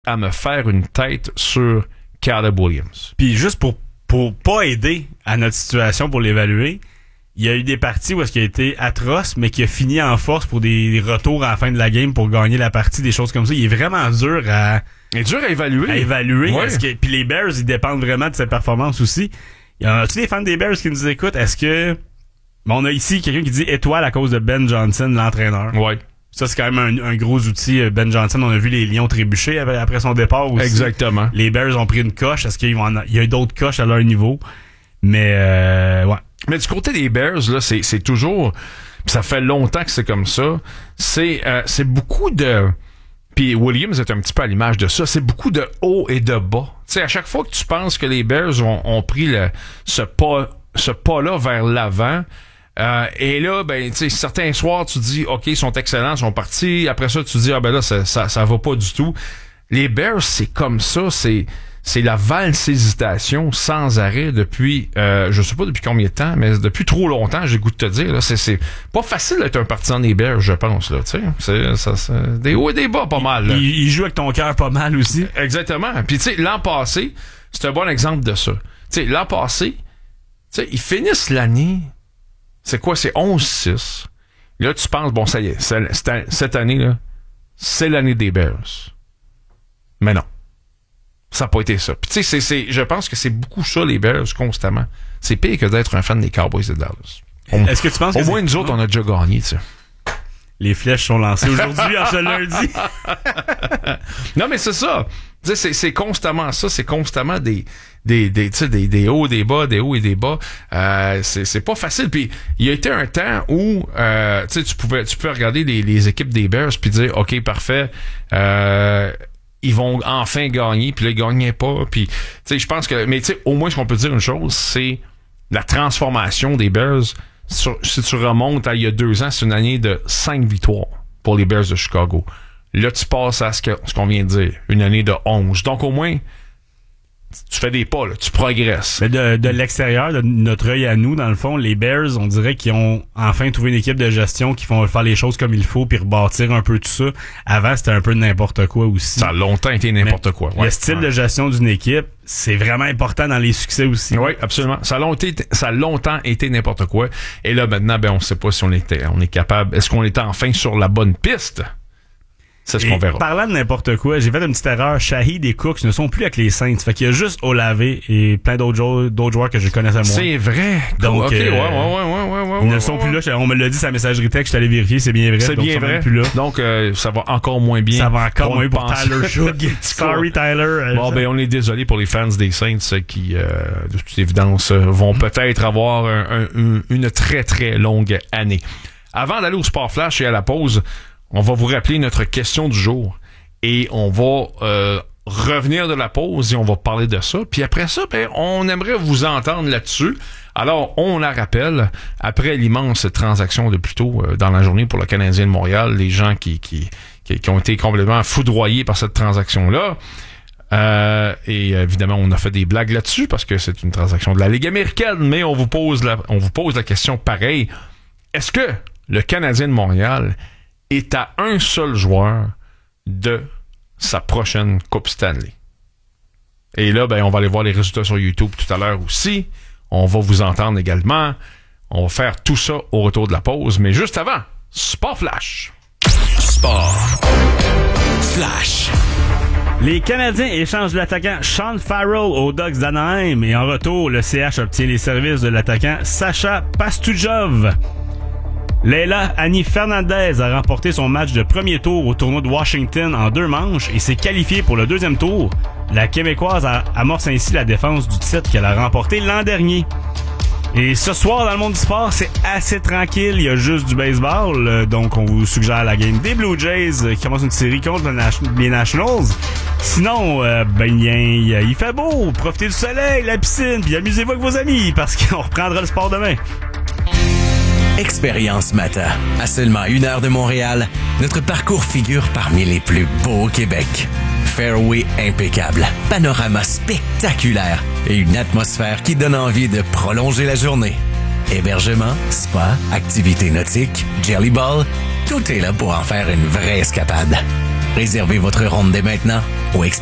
à me faire une tête sur Caleb Williams. Puis juste pour pas aider à notre situation, pour l'évaluer, il y a eu des parties où est-ce qu'il a été atroce, mais qui a fini en force pour des retours à la fin de la game pour gagner la partie, des choses comme ça. Il est vraiment dur à évaluer. Ouais. Puis les Bears, ils dépendent vraiment de ses performances aussi. Y a-tu des fans des Bears qui nous écoutent? Est-ce que... Bon, on a ici quelqu'un qui dit étoile à cause de Ben Johnson, l'entraîneur. Ouais. Ça, c'est quand même un gros outil. Ben Johnson, on a vu les Lions trébucher après son départ aussi. Exactement. Les Bears ont pris une coche. Est-ce qu'il y a d'autres coches à leur niveau? Mais, ouais. Mais du côté des Bears, là, c'est toujours... Ça fait longtemps que c'est comme ça. C'est beaucoup de... Puis Williams est un petit peu à l'image de ça. C'est beaucoup de haut et de bas. Tu sais, à chaque fois que tu penses que les Bears ont pris ce pas-là vers l'avant... et là, ben, tu sais, certains soirs, tu dis, OK, ils sont excellents, ils sont partis. Après ça, tu dis, ah ben là, ça va pas du tout. Les Bears, c'est comme ça, c'est la valse hésitation sans arrêt depuis, je sais pas depuis combien de temps, mais depuis trop longtemps, j'ai le goût de te dire, là, c'est pas facile d'être un partisan des Bears, je pense, là, tu sais. C'est des hauts et des bas, pas mal, là. Il joue avec ton cœur pas mal aussi. Exactement. Puis, tu sais, l'an passé, c'est un bon exemple de ça. Tu sais, l'an passé, tu sais, ils finissent l'année. C'est quoi? C'est 11-6. Là, tu penses, bon, ça y est, cette année, là, c'est l'année des Bears. Mais non. Ça n'a pas été ça. Puis, tu sais, je pense que c'est beaucoup ça, les Bears, constamment. C'est pire que d'être un fan des Cowboys de Dallas. Est-ce que tu penses au moins, nous autres, on a déjà gagné, tu sais. Les flèches sont lancées aujourd'hui, en ce lundi. Non, mais c'est ça. Tu sais, c'est constamment ça. C'est constamment des hauts, des bas, des hauts et des bas. C'est pas facile. Puis il y a été un temps où tu sais, tu peux regarder les équipes des Bears puis dire OK, parfait, ils vont enfin gagner, puis là ils gagnaient pas. Puis tu sais, je pense que, mais tu sais, au moins ce qu'on peut dire une chose, c'est la transformation des Bears. Si tu remontes à il y a 2 ans, c'est une année de 5 victoires pour les Bears de Chicago. Là, tu passes à ce qu'on vient de dire, une année de 11. Donc, au moins, tu fais des pas, là, tu progresses. Mais de l'extérieur, de notre œil à nous, dans le fond, les Bears, on dirait qu'ils ont enfin trouvé une équipe de gestion qui font faire les choses comme il faut puis rebâtir un peu tout ça. Avant, c'était un peu de n'importe quoi aussi. Ça a longtemps été n'importe quoi. Ouais, le style de gestion d'une équipe, c'est vraiment important dans les succès aussi. Oui, absolument. Ça a longtemps été n'importe quoi. Et là, maintenant, ben, on sait pas si on est capable. Est-ce qu'on est enfin sur la bonne piste? C'est ce qu'on verra. Parlant de n'importe quoi, j'ai fait une petite erreur. Shahid et Cooks ne sont plus avec les Saints. Fait qu'il y a juste Olave et plein d'autres joueurs que je connaissais moins. C'est vrai. Donc, OK, ouais. Ils ne sont plus là. On me l'a dit sa messagerie texte, je suis allé vérifier, c'est bien vrai. C'est bien vrai. Plus là. Donc, ça va encore moins bien. Ça va encore moins pour Tyler Shug. Sorry, Tyler. Bon, ben, on est désolé pour les fans des Saints qui, de toute évidence, vont peut-être avoir une très, très longue année. Avant d'aller au Sport Flash et à la pause, on va vous rappeler notre question du jour et on va revenir de la pause et on va parler de ça. Puis après ça, ben, on aimerait vous entendre là-dessus. Alors, on la rappelle, après l'immense transaction de plus tôt dans la journée pour le Canadien de Montréal, les gens qui ont été complètement foudroyés par cette transaction-là. Et évidemment, on a fait des blagues là-dessus parce que c'est une transaction de la Ligue américaine, mais on vous pose la question pareil. Est-ce que le Canadien de Montréal est à un seul joueur de sa prochaine Coupe Stanley? Et là, ben, on va aller voir les résultats sur YouTube tout à l'heure aussi. On va vous entendre également. On va faire tout ça au retour de la pause. Mais juste avant, Sport Flash. Sport Flash. Les Canadiens échangent l'attaquant Sean Farrell aux Ducks d'Anaheim et en retour, le CH obtient les services de l'attaquant Sacha Pastujov. Leila Annie Fernandez a remporté son match de premier tour au tournoi de Washington en 2 manches et s'est qualifiée pour le 2e tour. La Québécoise amorce ainsi la défense du titre qu'elle a remporté l'an dernier. Et ce soir, dans le monde du sport, c'est assez tranquille. Il y a juste du baseball. Donc, on vous suggère la game des Blue Jays qui commence une série contre les Nationals. Sinon, il fait beau. Profitez du soleil, la piscine, puis amusez-vous avec vos amis parce qu'on reprendra le sport demain. Expérience Mata. À seulement 1 heure de Montréal, notre parcours figure parmi les plus beaux au Québec. Fairway impeccable, panorama spectaculaire et une atmosphère qui donne envie de prolonger la journée. Hébergement, spa, activités nautiques, jelly ball, tout est là pour en faire une vraie escapade. Réservez votre ronde dès maintenant au